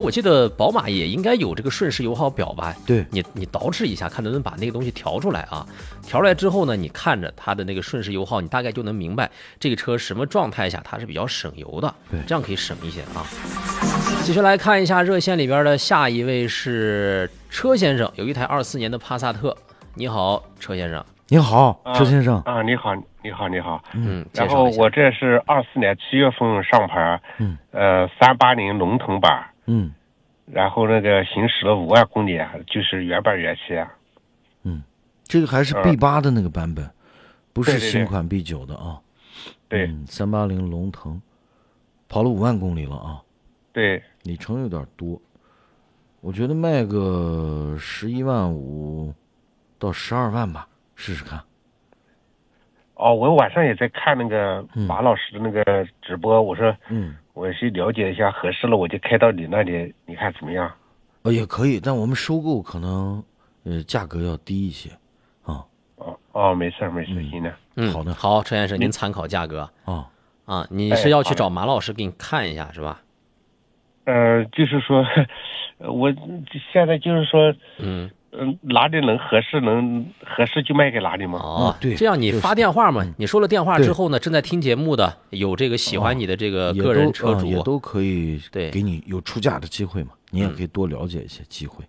我记得宝马也应该有这个瞬时油耗表吧？ 对， 你捯饬一下，看能不能把那个东西调出来啊？调出来之后呢，你看着它的那个瞬时油耗，你大概就能明白这个车什么状态下它是比较省油的。 对， 这样可以省一些啊。继续来看一下热线里边的下一位是车先生，有一台24年的帕萨特。你好，车先生。 你好，车先生。 你好，你好，你好。 然后我这是24年7月份上牌，380龙腾版。然后那个行驶了5万公里，就是原版原漆。 这个还是 B8 的那个版本，不是新款 B9 的啊。 对 ，380龙腾，跑了5万公里了啊。 对， 里程有点多，我觉得卖个11万5到12万吧，试试看。 我晚上也在看那个马老师的那个直播，我说，我去了解一下，合适了我就开到你那里，你看怎么样？ 也可以，但我们收购可能价格要低一些啊。 没事，行的。 好的， 好，车先生，您参考价格啊，你是要去找马老师给你看一下是吧？ 就是说，我现在就是说，哪里能合适就卖给哪里嘛。 对， 这样你发电话嘛，你说了电话之后呢，正在听节目的有这个喜欢你的这个个人车主也都可以给你有出价的机会嘛，你也可以多了解一些机会。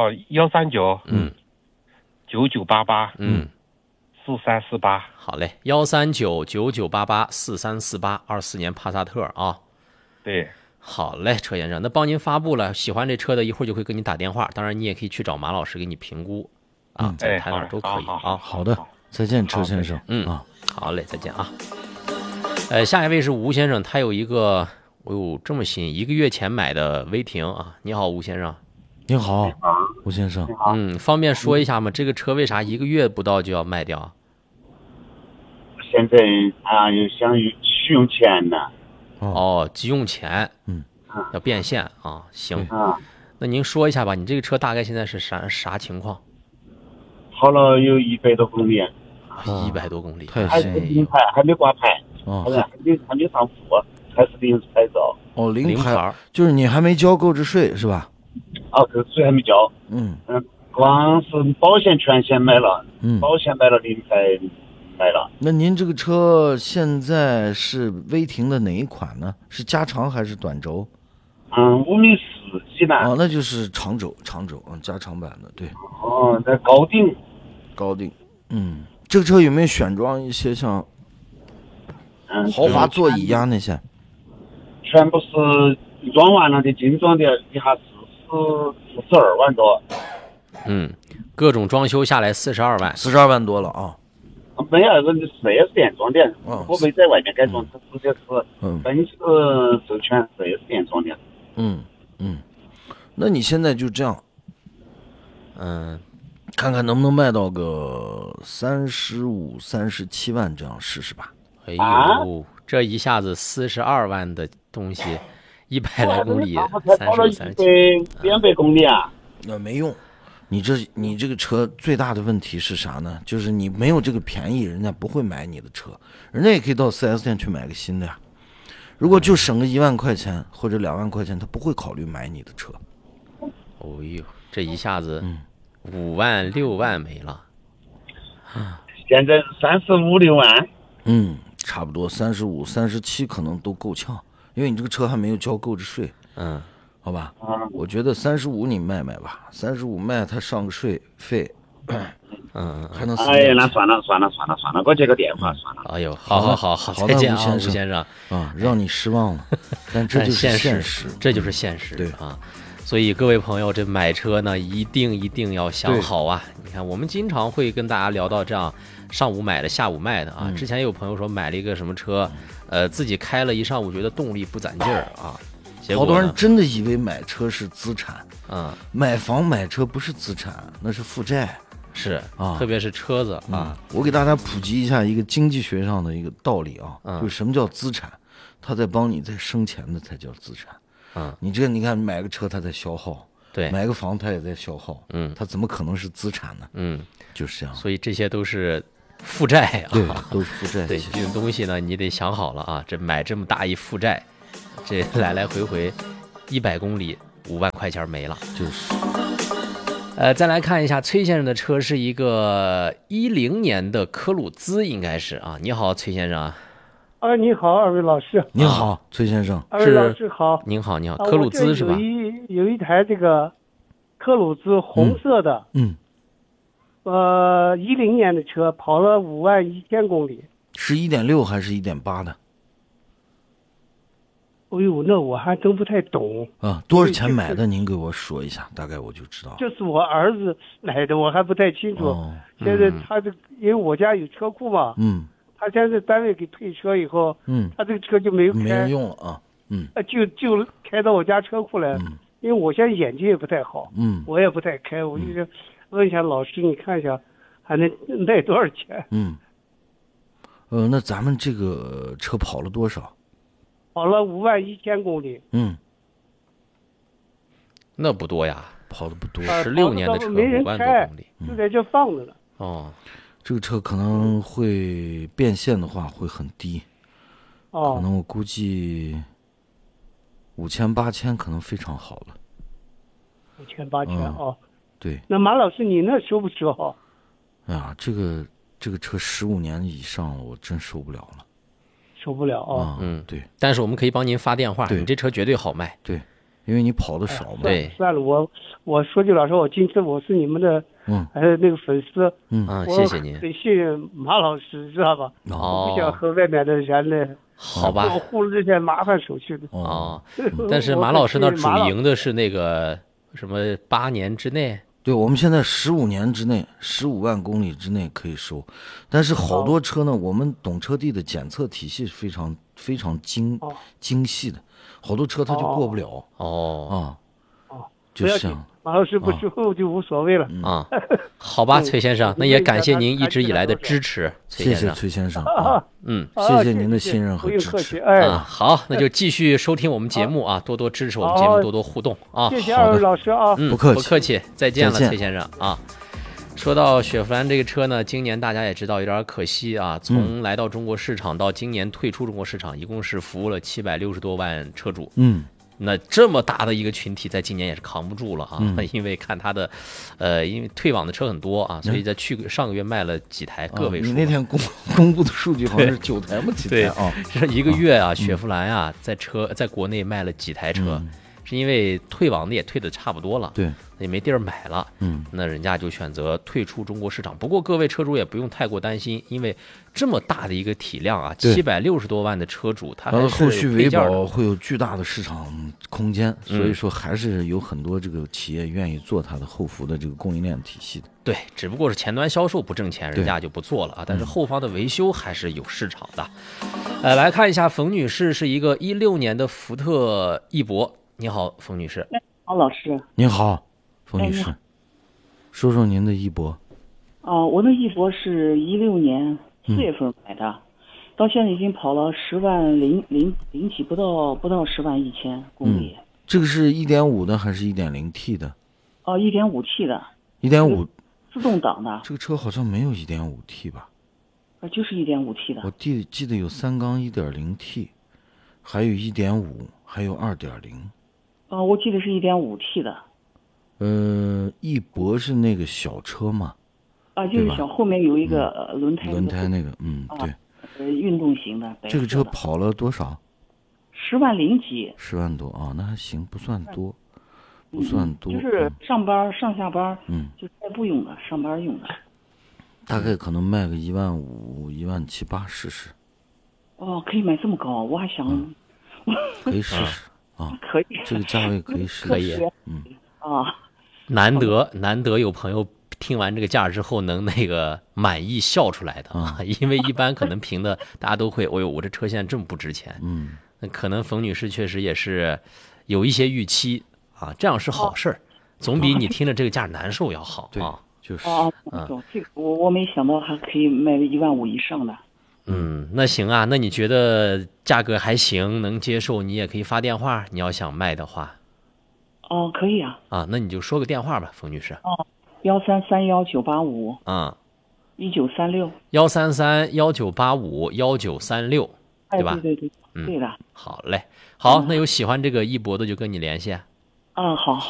13999884348。 好嘞，13999884348，24年帕萨特啊。 对。 好嘞，车先生，那帮您发布了，喜欢这车的一会儿就会跟你打电话，当然你也可以去找马老师给你评估啊，在台上都可以啊。 好的，再见，车先生。 好嘞，再见啊。下一位是吴先生，他有一个这么新，1个月前买的威霆啊。你好，吴先生。 你好，吴先生。 方便说一下吗？这个车为啥1个月不到就要卖掉？ 现在又想急用钱呢。 急用钱，要变现啊，行，那您说一下吧，你这个车大概现在是啥情况？ 跑了有100多公里 ，100多公里， 还是零牌，还没挂牌，还没上户，还是临时牌照。 零牌，就是你还没交购置税是吧？ 购置税还没交。光是保险全险买了，保险买了零牌。 那您这个车现在是威霆的哪一款呢？是加长还是短轴 ？5米4几呢？ 那就是长轴，加长版的，对。 那高定。 这个车有没有选装一些像豪华座椅呀那些？ 全部是装完了的，精装的，一下子42万多。 各种装修下来42万 ，42万多了啊。 没有4S店装的，我没在外面改装，直接是奔驰授权4S店装的。 那你现在就这样，看看能不能卖到个35、37万这样试试吧。 哎呦，这一下子42万的东西，100来公里，35、37， 200公里啊， 那没用。你这个车最大的问题是啥呢？就是你没有这个便宜，人家不会买你的车，人家也可以到 4S 店去买个新的呀。如果就省个1万块钱或者2万块钱，他不会考虑买你的车。 这一下子5万6万没了。 现在35、6万。 差不多35、37可能都够呛，因为你这个车还没有交购置税。好吧，我觉得35你卖吧，35卖他上个税费，还能。 那算了，给我接个电话算了。 哎呦，好，再见啊，吴先生让你失望了，但这就是现实， 这就是现实， 对啊。所以各位朋友，这买车呢，一定要想好啊。你看，我们经常会跟大家聊到这样，上午买的，下午卖的啊。之前有朋友说买了一个什么车，自己开了一上午，觉得动力不攒劲儿啊。 好多人真的以为买车是资产，买房买车不是资产，那是负债， 是啊，特别是车子啊。 我给大家普及一下一个经济学上的一个道理啊，就是什么叫资产，它在帮你在生钱的才叫资产。你你看买个车它在消耗， 对， 买个房它也在消耗，它怎么可能是资产呢？就是这样。 所以这些都是负债啊， 对，都是负债。 对，这种东西呢，你得想好了啊，这买这么大一负债。这来回100公里 5万块钱没了。 就是。 再来看一下崔先生的车是一个10年的科鲁兹，应该是啊。你好，崔先生。 你好，二位老师。 你好，崔先生。 二位老师好。 您好，您好。科鲁兹是吧？ 有一台这个科鲁兹红色的，10年的车，跑了51000公里。 是1.6还是1.8的？ 哎呦，那我还真不太懂啊。多少钱买的？您给我说一下，大概我就知道。 这是我儿子买的，我还不太清楚。现在他因为我家有车库嘛，他现在单位给退车以后，他这个车就没有开， 没人用了啊， 就开到我家车库来，因为我现在眼睛也不太好，我也不太开，我就问一下老师，你看一下还能卖多少钱？ 那咱们这个车跑了多少？ 跑了51000公里。 那不多呀， 跑的不多。 16年的车5万多公里， 就在这放着了。 这个车可能会变现的话会很低，可能我估计5000、8000可能非常好了。 5000、8000 对。 那马老师，你那收不收好？ 哎呀，这个车15年以上了，我真受不了了。 受不了啊！ 对。 但是我们可以帮您发电话，你这车绝对好卖。 对，因为你跑的少嘛。 对。 算了，我说句老实话，我今次我是你们的那个粉丝。 谢谢您。 得信任马老师，知道吧？我不想和外面的人呢。 好吧。 我护了这些麻烦手续的。 但是马老师那主营的是那个什么8年之内。 对，我们现在15年之内，15万公里之内可以收，但是好多车呢，我们懂车帝的检测体系是非常非常精细的，好多车它就过不了。就像马老师不收就无所谓了好吧，崔先生，那也感谢您一直以来的支持， 谢谢崔先生谢谢您的信任和支持好，那就继续收听我们节目多多支持我们节目，多多互动谢谢二位老师不客气， 不客气，再见了，崔先生说到雪佛兰这个车呢，今年大家也知道有点可惜从来到中国市场到今年退出中国市场，一共是服务了760多万车主。那这么大的一个群体，在今年也是扛不住了因为看他的，因为退网的车很多所以在上个月卖了几台个位数。 你那天公布的数据好像是9台吗？几台这一个月雪佛兰在国内卖了几台车，是因为退网的也退的差不多了， 对， 也没地儿买了，那人家就选择退出中国市场。不过各位车主也不用太过担心，因为这么大的一个体量760多万的车主，他还是后续维保会有巨大的市场空间，所以说还是有很多这个企业愿意做它的后服的这个供应链体系的。 对，只不过是前端销售不挣钱，人家就不做了但是后方的维修还是有市场的。来看一下，冯女士是一个16年的福特翼博。你好，冯女士。 好，老师。 您好，冯女士，说说您的翼博。 我的翼博是16年4月份买的，到现在已经跑了10万零起，不到10万1000公里。 这个是1.5的还是1.0T 的 ？1.5T 的。 1.5 自动挡的。 这个车好像没有1.5T 吧？ 就是 1.5T 的。 我记得有3缸 1.0T， 还有1.5，还有2.0。 我记得是 1.5T 的。 翼博是那个小车嘛？ 就是小，后面有一个轮胎那个， 对。运动型的。 这个车跑了多少 ？10万零几。 10万多那还行，不算多， 就是上下班，就是代步用的，上班用的。 大概可能卖个15000、17000-18000试试。 可以买这么高，我还想。 可以试试可以。 这个价位可以试， 可以。难得有朋友听完这个价之后能那个满意笑出来的因为一般可能评的大家都会，我这车现在这么不值钱。那可能冯女士确实也是有一些预期这样是好事总比你听着这个价难受要好就是这个我没想到还可以卖个15000以上的。 那行那你觉得价格还行，能接受，你也可以发电话，你要想卖的话。 可以那你就说个电话吧，冯女士。 1331985。1936。 13319851936，对吧？ 对，对的。 好嘞，好，那有喜欢这个翼博的就跟你联系。 啊，好。